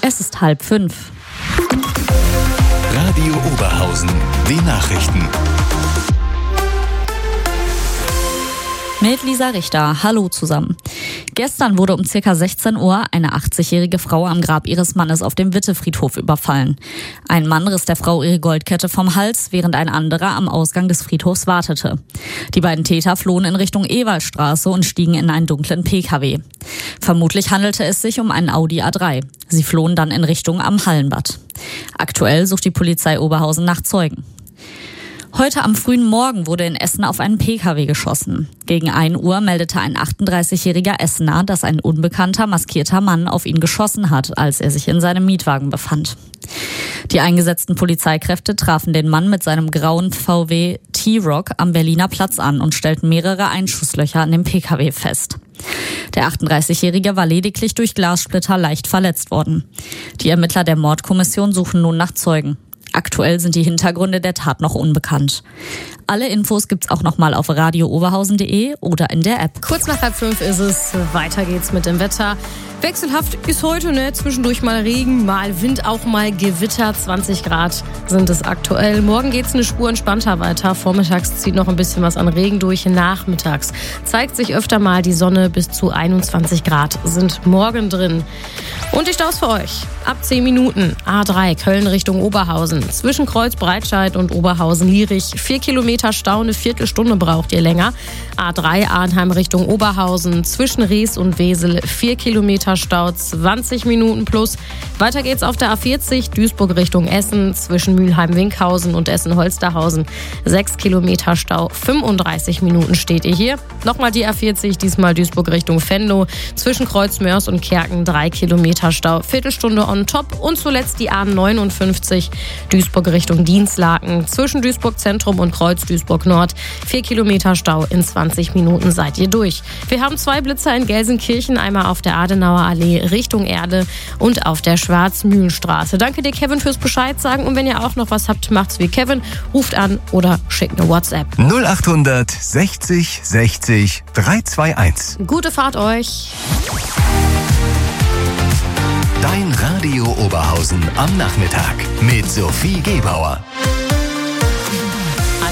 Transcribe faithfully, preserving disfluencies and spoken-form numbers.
Es ist halb fünf. Radio Oberhausen, die Nachrichten. Mit Lisa Richter. Hallo zusammen. Gestern wurde um ca. sechzehn Uhr eine achtzigjährige Frau am Grab ihres Mannes auf dem Witte-Friedhof überfallen. Ein Mann riss der Frau ihre Goldkette vom Hals, während ein anderer am Ausgang des Friedhofs wartete. Die beiden Täter flohen in Richtung Ewaldstraße und stiegen in einen dunklen P K W. Vermutlich handelte es sich um einen Audi A drei. Sie flohen dann in Richtung am Hallenbad. Aktuell sucht die Polizei Oberhausen nach Zeugen. Heute am frühen Morgen wurde in Essen auf einen P K W geschossen. Gegen ein Uhr meldete ein achtunddreißigjähriger Essener, dass ein unbekannter, maskierter Mann auf ihn geschossen hat, als er sich in seinem Mietwagen befand. Die eingesetzten Polizeikräfte trafen den Mann mit seinem grauen V W T-Roc am Berliner Platz an und stellten mehrere Einschusslöcher an dem P K W fest. Der achtunddreißigjährige war lediglich durch Glassplitter leicht verletzt worden. Die Ermittler der Mordkommission suchen nun nach Zeugen. Aktuell sind die Hintergründe der Tat noch unbekannt. Alle Infos gibt's auch nochmal auf radio oberhausen punkt de oder in der App. Kurz nach halb fünf ist es. Weiter geht's mit dem Wetter. Wechselhaft ist heute, ne? Zwischendurch mal Regen, mal Wind, auch mal Gewitter. zwanzig Grad sind es aktuell. Morgen geht's eine Spur entspannter weiter. Vormittags zieht noch ein bisschen was an Regen durch. Nachmittags zeigt sich öfter mal die Sonne. Bis zu einundzwanzig Grad sind morgen drin. Und die Staus für euch. Ab zehn Minuten. A drei, Köln Richtung Oberhausen. Zwischen Kreuz Breitscheid und Oberhausen-Lierich. Vier Kilometer Stau, eine Viertelstunde braucht ihr länger. A drei, Arnheim Richtung Oberhausen. Zwischen Rees und Wesel. Vier Kilometer Stau, zwanzig Minuten plus. Weiter geht's auf der A vierzig, Duisburg Richtung Essen. Zwischen Mülheim-Winkhausen und Essen-Holsterhausen. Sechs Kilometer Stau, fünfunddreißig Minuten steht ihr hier. Nochmal die A vierzig, diesmal Duisburg Richtung Venlo. Zwischen Kreuzmörs und Kerken drei Kilometer Stau, Viertelstunde on top. Und zuletzt die A neunundfünfzig, Duisburg Richtung Dienstlaken. Zwischen Duisburg Zentrum und Kreuz Duisburg Nord. Vier Kilometer Stau, in zwanzig Minuten seid ihr durch. Wir haben zwei Blitzer in Gelsenkirchen, einmal auf der Adenauer Allee Richtung Erde und auf der Schwarzmühlenstraße. Danke dir, Kevin, fürs Bescheid sagen. Und wenn ihr auch noch was habt, macht's wie Kevin. Ruft an oder schickt eine WhatsApp. null achthundert sechzig sechzig dreihunderteinundzwanzig. Gute Fahrt euch. Dein Radio Oberhausen am Nachmittag mit Sophie Gebauer.